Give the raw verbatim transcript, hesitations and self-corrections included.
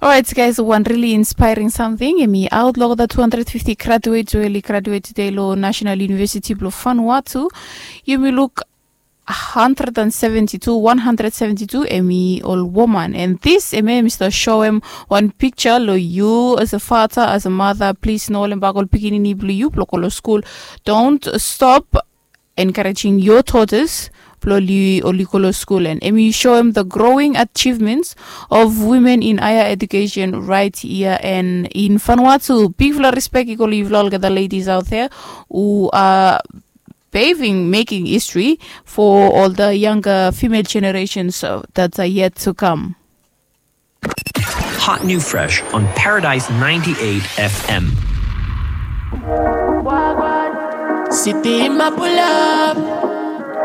All right, guys, one really inspiring something. Emi outlaw the two hundred fifty graduates who early graduate today lo National University of Vanuatu. You may look one hundred seventy-two, one hundred seventy-two emi old woman. And this emi Mister show him one picture lo you as a father, as a mother, please know them bagol pikinini blue you blokolo school. Don't stop encouraging your daughters Ploli Olikolo School, and Emi show him the growing achievements of women in higher education right here and in Vanuatu. Big respect equally the ladies out there who are paving, making history for all the younger female generations that are yet to come. Hot New Fresh on Paradise ninety-eight F M. City in my pull up.